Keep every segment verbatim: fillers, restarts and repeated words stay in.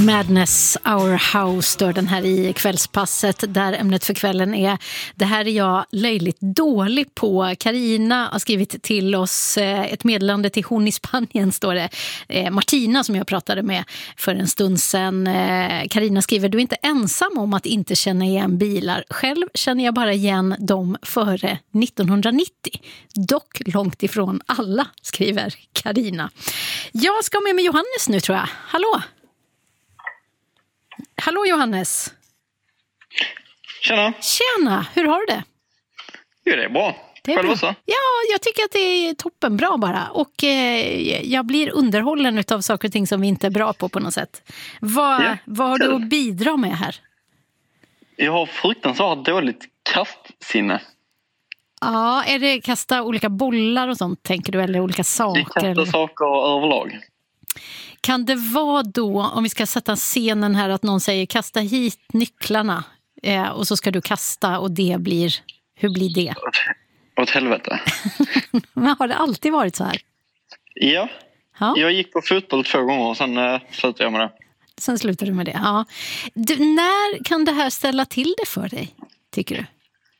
Madness Our House står den här i kvällspasset där ämnet för kvällen är det här är jag löjligt dålig på. Carina har skrivit till oss ett meddelande till hon i Spanien står det. Martina som jag pratade med för en stund sedan. Carina skriver du är inte ensam om att inte känna igen bilar. Själv känner jag bara igen dem före nittonhundranittio. Dock långt ifrån alla, skriver Carina. Jag ska med mig Johannes nu tror jag. Hallå? Hallå Johannes. Tjena. Tjena, hur har du det? Jo, det är bra. Det är Själv bra. också? Ja, jag tycker att det är toppenbra bara. Och eh, jag blir underhållen av saker och ting som vi inte är bra på på något sätt. Vad, Ja, vad har du att bidra med här? Jag har fruktansvärt dåligt kastsinne. Ja, är det kasta olika bollar och sånt tänker du? Eller olika saker? Det kastar eller? saker överlag. Kan det vara då, om vi ska sätta scenen här, att någon säger kasta hit nycklarna eh, och så ska du kasta och det blir, hur blir det? Åt, åt helvete. Men har det alltid varit så här? Ja. Ja. Jag gick på fotboll två gånger och sen äh, slutade jag med det. Sen slutar du med det, ja. Du, när kan det här ställa till det för dig, tycker du?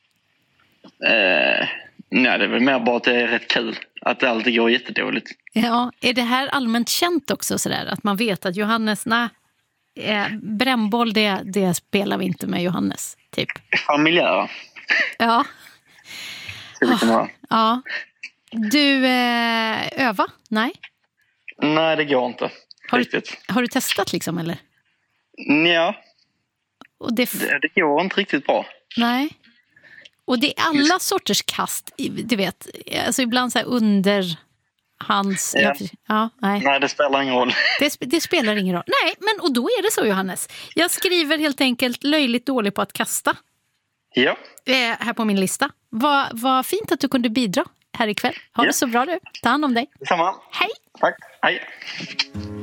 Eh, nej, det är väl mer bara att det är rätt kul. Att det alltid går jättedåligt. Ja, är det här allmänt känt också sådär? Att man vet att Johannes, nej, eh, brännboll det, det spelar vi inte med Johannes, typ. Familjära. Ja. Så det kan vara. Ja. Du, eh, öva? Nej? Nej, det går inte. Har du, Riktigt. har du testat liksom, eller? Ja, Och det, f- det, det går inte riktigt bra. nej. Och det är alla sorters kast, i- du vet. Alltså ibland så här under hands. Ja. Ja, nej. Nej, det spelar ingen roll. Det, sp- det spelar ingen roll. Nej, men och då är det så, Johannes. Jag skriver helt enkelt löjligt dålig på att kasta Ja, eh, här på min lista. Vad vad fint att du kunde bidra här ikväll. Ha Ja. det så bra du. Ta hand om dig. detsamma. Hej! Tack. Hej.